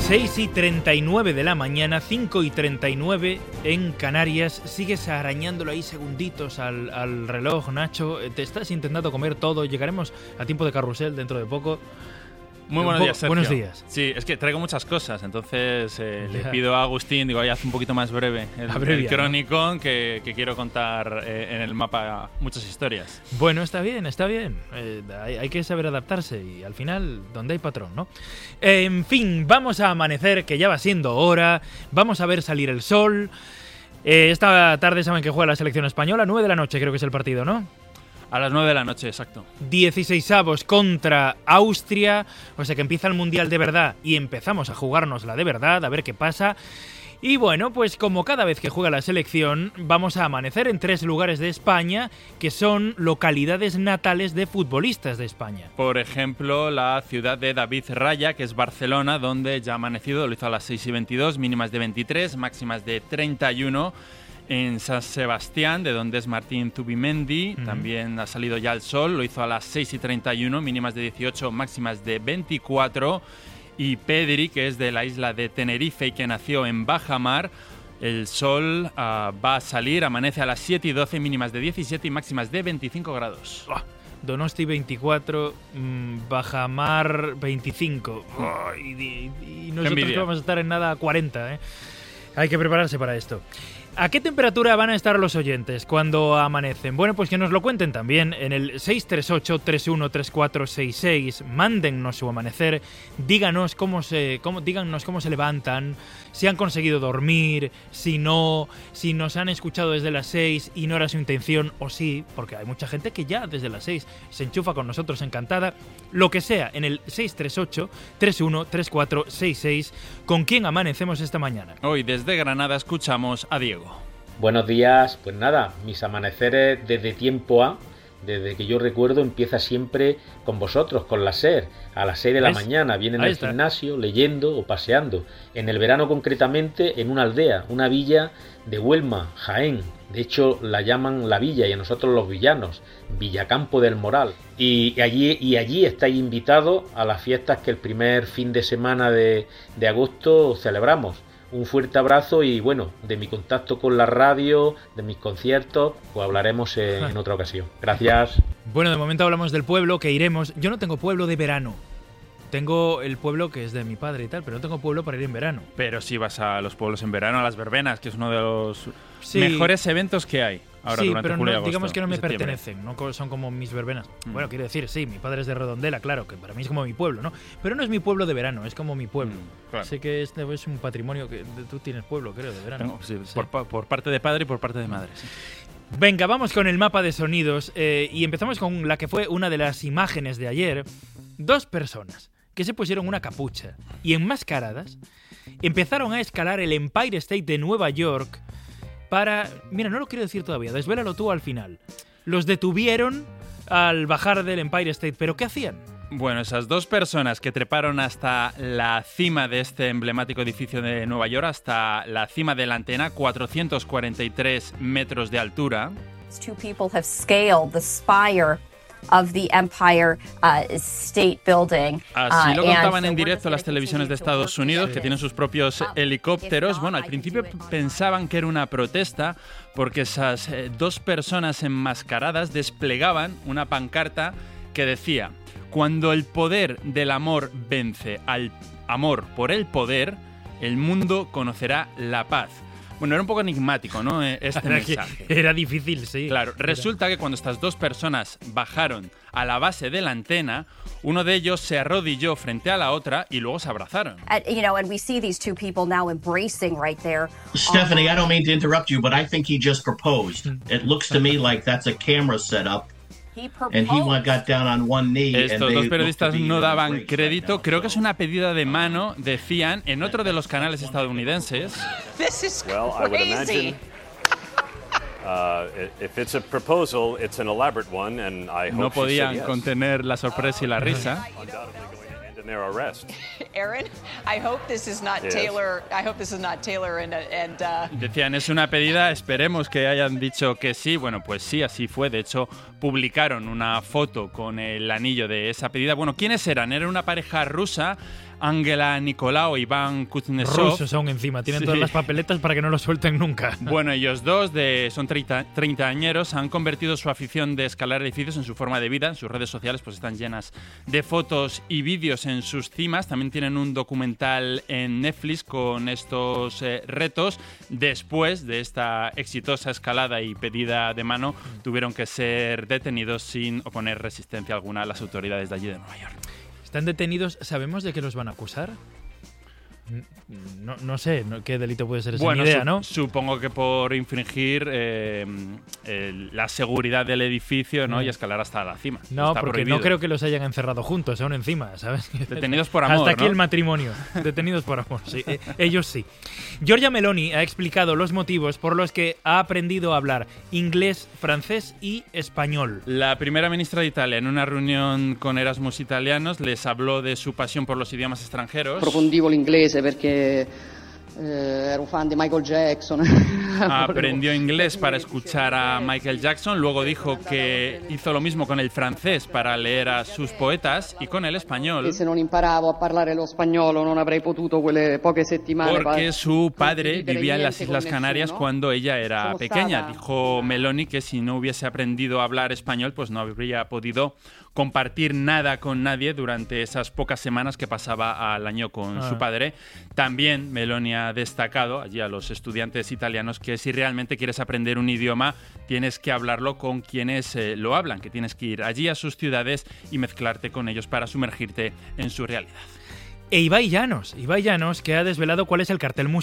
6:39 de la mañana, 5:39 en Canarias. Sigues arañándolo ahí segunditos al reloj, Nacho. Te estás intentando comer todo. Llegaremos a tiempo de carrusel dentro de poco. Muy buenos días, Sergio. Buenos días. Sí, es que traigo muchas cosas, entonces le pido a Agustín, digo, haz un poquito más breve el crónico, que quiero contar en el mapa muchas historias. Bueno, está bien, está bien. Hay que saber adaptarse y al final, donde hay patrón, ¿no? En fin, vamos a amanecer, que ya va siendo hora. Vamos a ver salir el sol. Esta tarde saben que juega la selección española, 9 de la noche creo que es el partido, ¿no? A las 9 de la noche, exacto. 16avos contra Austria, o sea que empieza el Mundial de verdad y empezamos a jugárnosla de verdad, a ver qué pasa. Y bueno, pues como cada vez que juega la selección, vamos a amanecer en 3 lugares de España que son localidades natales de futbolistas de España. Por ejemplo, la ciudad de David Raya, que es Barcelona, donde ya ha amanecido, lo hizo a las 6:22, mínimas de 23, máximas de 31. En San Sebastián, de donde es Martín Zubimendi, también ha salido ya el sol, lo hizo a las 6:31, mínimas de 18, máximas de 24. Y Pedri, que es de la isla de Tenerife y que nació en Bajamar, el sol va a salir, amanece a las 7:12, mínimas de 17 y máximas de 25 grados. Donosti 24, Bajamar 25. Y nosotros que vamos a estar en nada a 40, ¿eh? Hay que prepararse para esto. ¿A qué temperatura van a estar los oyentes cuando amanecen? Bueno, pues que nos lo cuenten también en el 638-313466. Mándennos su amanecer, díganos cómo se levantan, si han conseguido dormir, si no, si nos han escuchado desde las 6 y no era su intención, o sí, porque hay mucha gente que ya desde las 6 se enchufa con nosotros encantada. Lo que sea, en el 638-313466. ¿Con quién amanecemos esta mañana? Hoy desde Granada escuchamos a Diego. Buenos días, pues nada, mis amaneceres desde tiempo desde que yo recuerdo, empieza siempre con vosotros, con la SER, a las 6 de la mañana, vienen al gimnasio, leyendo o paseando. En el verano concretamente en una aldea, una villa de Huelma, Jaén. De hecho la llaman la villa y a nosotros los villanos, Villacampo del Moral. Y allí estáis invitados a las fiestas que el primer fin de semana de agosto celebramos. Un fuerte abrazo y bueno, de mi contacto con la radio, de mis conciertos, pues hablaremos en otra ocasión. Gracias. Bueno, de momento hablamos del pueblo, que iremos. Yo no tengo pueblo de verano. Tengo el pueblo que es de mi padre y tal, pero no tengo pueblo para ir en verano. Pero sí vas a los pueblos en verano, a las verbenas, que es uno de los mejores eventos que hay. Ahora, sí, durante pero julio y agosto, digamos que no me pertenecen, no son como mis verbenas. Bueno, quiero decir, sí, mi padre es de Redondela, claro, que para mí es como mi pueblo, ¿no? Pero no es mi pueblo de verano, es como mi pueblo. Claro. Sé que este es un patrimonio que tú tienes pueblo, creo, de verano. Sí. Por parte de padre y por parte de madre, sí. Venga, vamos con el mapa de sonidos y empezamos con la que fue una de las imágenes de ayer. 2 personas que se pusieron una capucha y enmascaradas empezaron a escalar el Empire State de Nueva York para... Mira, no lo quiero decir todavía, desvélalo tú al final. Los detuvieron al bajar del Empire State, ¿pero qué hacían? Bueno, esas 2 personas que treparon hasta la cima de este emblemático edificio de Nueva York, hasta la cima de la antena, 443 metros de altura. 2 people have scaled the spire of the Empire State Building. Así lo contaban en directo las televisiones de Estados Unidos, que tienen sus propios helicópteros. Bueno, al principio pensaban que era una protesta porque esas 2 personas enmascaradas desplegaban una pancarta que decía: cuando el poder del amor vence al amor por el poder, el mundo conocerá la paz. Bueno, era un poco enigmático, ¿no? Este mensaje. Era difícil, sí. Claro, resulta que cuando estas 2 personas bajaron a la base de la antena, uno de ellos se arrodilló frente a la otra y luego se abrazaron. And we see these 2 people now embracing right there. Stephanie, I don't mean to interrupt you, but I think he just proposed. It looks to me like that's a camera setup. And he got down on one knee. Estos 2 periodistas no daban crédito. Creo que es una pedida de mano, decían, en otro de los canales estadounidenses. This is crazy. If it's a proposal, it's an elaborate one, and I hope no podían contener la sorpresa y la risa. Aaron, I hope this is not Taylor. I hope this is not Taylor Decían, es una pedida, esperemos que hayan dicho que sí. Bueno, pues sí, así fue. De hecho, publicaron una foto con el anillo de esa pedida. Bueno, ¿quiénes eran? Era una pareja rusa Ángela Nicolau e Iván Kuznetsov. Rusos aún encima, tienen todas las papeletas para que no lo suelten nunca. Bueno, ellos dos, son 30añeros, han convertido su afición de escalar edificios en su forma de vida. En sus redes sociales pues están llenas de fotos y vídeos en sus cimas. También tienen un documental en Netflix con estos retos. Después de esta exitosa escalada y pedida de mano, tuvieron que ser detenidos sin oponer resistencia alguna a las autoridades de allí de Nueva York. ¿Están detenidos? ¿Sabemos de qué los van a acusar? No sé qué delito puede ser esa. Bueno, idea, ¿no? Supongo que por infringir la seguridad del edificio, ¿no? Y escalar hasta la cima. No, está porque prohibido. no creo que los hayan encerrado juntos, aún encima, ¿sabes? Detenidos por amor, hasta aquí ¿no? el matrimonio. Detenidos por amor, sí. Ellos sí. Giorgia Meloni ha explicado los motivos por los que ha aprendido a hablar inglés, francés y español. La primera ministra de Italia, en una reunión con Erasmus italianos, les habló de su pasión por los idiomas extranjeros. Approfondivo l'inglese perché ero fan di Michael Jackson. Aprendió inglés para escuchar a Michael Jackson, luego dijo que hizo lo mismo con el francés para leer a sus poetas y con el español. E se non imparavo a parlare lo spagnolo non avrei potuto quelle poche settimane. Porque su padre vivía en las Islas Canarias cuando ella era pequeña. Dijo Meloni que si no hubiese aprendido a hablar español, pues no habría podido compartir nada con nadie durante esas pocas semanas que pasaba al año con su padre. También Meloni ha destacado allí a los estudiantes italianos que si realmente quieres aprender un idioma tienes que hablarlo con quienes lo hablan, que tienes que ir allí a sus ciudades y mezclarte con ellos para sumergirte en su realidad. E Ibai Llanos, que ha desvelado cuál es el cartel musical